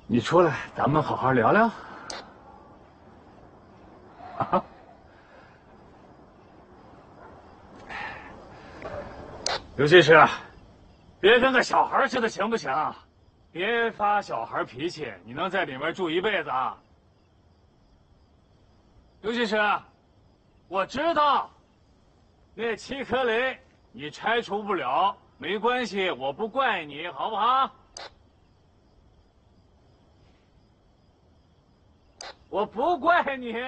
你出来，咱们好好聊聊。啊，刘律师，别跟个小孩似的，行不行？别发小孩脾气，你能在里面住一辈子啊？刘律师，我知道那7颗雷你拆除不了，没关系，我不怪你，好不好？我不怪你。